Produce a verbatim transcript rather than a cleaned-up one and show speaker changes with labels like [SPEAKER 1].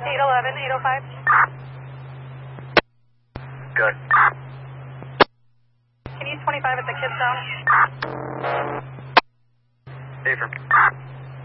[SPEAKER 1] eight eleven, eight oh five.
[SPEAKER 2] Good.
[SPEAKER 1] Can you use twenty-five at the kids zone?
[SPEAKER 2] Affirm.